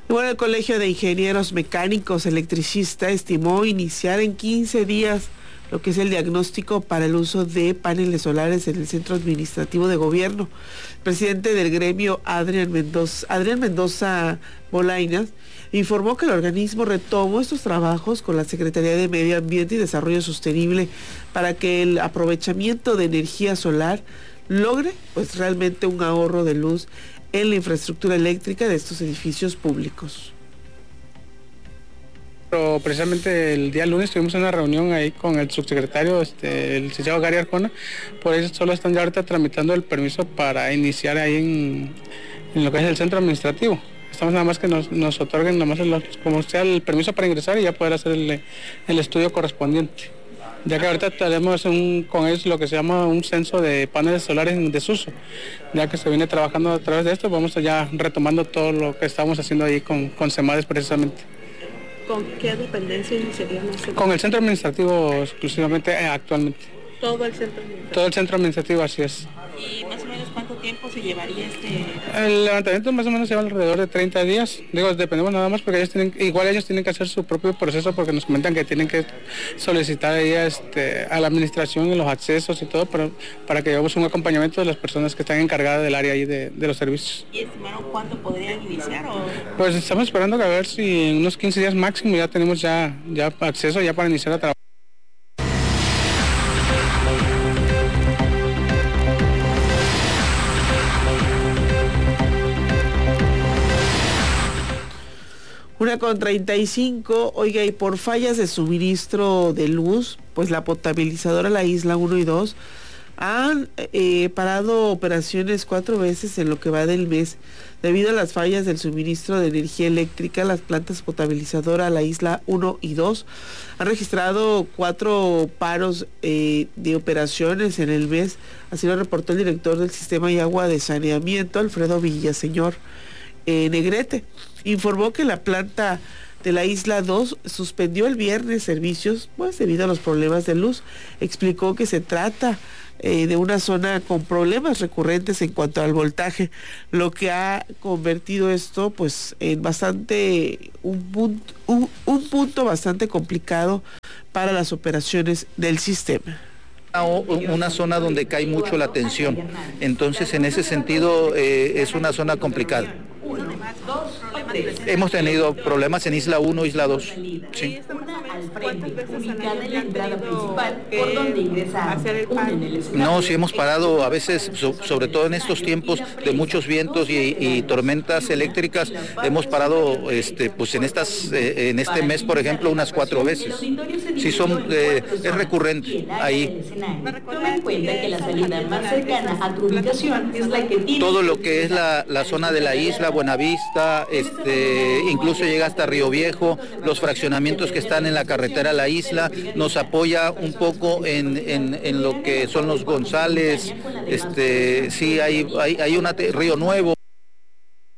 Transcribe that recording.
Y bueno, el Colegio de Ingenieros Mecánicos Electricistas estimó iniciar en 15 días lo que es el diagnóstico para el uso de paneles solares en el Centro Administrativo de Gobierno. El presidente del gremio, Adrián Mendoza Bolainas, informó que el organismo retomó estos trabajos con la Secretaría de Medio Ambiente y Desarrollo Sostenible para que el aprovechamiento de energía solar logre pues realmente un ahorro de luz en la infraestructura eléctrica de estos edificios públicos. Pero precisamente el día lunes tuvimos una reunión ahí con el subsecretario, el licenciado Gary Arjona. Por eso solo están ya ahorita tramitando el permiso para iniciar ahí en lo que es el centro administrativo. Estamos nada más que nos otorguen nada más como sea el permiso para ingresar y ya poder hacer el estudio correspondiente. Ya que ahorita tenemos con ellos lo que se llama un censo de paneles solares en desuso. Ya que se viene trabajando a través de esto, vamos ya retomando todo lo que estamos haciendo ahí con CEMADES precisamente. ¿Con qué dependencia iniciaría? Con el centro administrativo exclusivamente actualmente. ¿Todo el centro administrativo? Todo el centro administrativo, así es. ¿Y más o menos cuánto tiempo se llevaría El levantamiento más o menos lleva alrededor de 30 días. Digo, dependemos nada más porque ellos tienen que hacer su propio proceso porque nos comentan que tienen que solicitar ahí a la administración y los accesos y todo para que llevemos un acompañamiento de las personas que están encargadas del área ahí de los servicios. ¿Y estimaron cuándo podrían iniciar? Pues estamos esperando a ver si en unos 15 días máximo ya tenemos ya acceso ya para iniciar a trabajar. Una con 35, oiga, y por fallas de suministro de luz, pues la potabilizadora La Isla 1 y 2 han parado operaciones 4 veces en lo que va del mes. Debido a las fallas del suministro de energía eléctrica, las plantas potabilizadoras La Isla 1 y 2 han registrado 4 paros de operaciones en el mes. Así lo reportó el director del Sistema y Agua de Saneamiento, Alfredo Villaseñor Negrete. Informó que la planta de La Isla 2 suspendió el viernes servicios pues debido a los problemas de luz. Explicó que se trata de una zona con problemas recurrentes en cuanto al voltaje, lo que ha convertido esto pues en un punto bastante complicado para las operaciones del sistema. Una zona donde cae mucho la tensión, entonces en ese sentido es una zona complicada. Hemos tenido problemas en Isla 1, Isla 2. Sí. No, sí hemos parado a veces, sobre todo en estos tiempos de muchos vientos y tormentas eléctricas, hemos parado pues en este mes, por ejemplo, unas 4 veces. Sí, es recurrente ahí. Toma en cuenta que la salida más cercana a tu ubicación es la que tiene... Todo lo que es la zona de la isla, Buenavista, incluso llega hasta Río Viejo, los fraccionamientos que están en la carretera a la isla, nos apoya un poco en lo que son los González, sí hay Río Nuevo.